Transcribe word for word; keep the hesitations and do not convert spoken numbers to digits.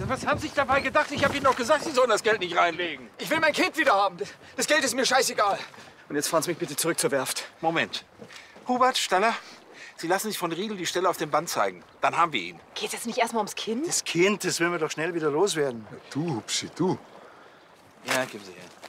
Was haben Sie sich dabei gedacht? Ich habe Ihnen doch gesagt, Sie sollen das Geld nicht reinlegen. Ich will mein Kind wieder haben. Das Geld ist mir scheißegal. Und jetzt fahren Sie mich bitte zurück zur Werft. Moment. Hubert, Staller, Sie lassen sich von Riedel die Stelle auf dem Band zeigen. Dann haben wir ihn. Geht es jetzt nicht erstmal ums Kind? Das Kind, das will wir doch schnell wieder loswerden. Du, Hupsi, du. Ja, geben Sie her.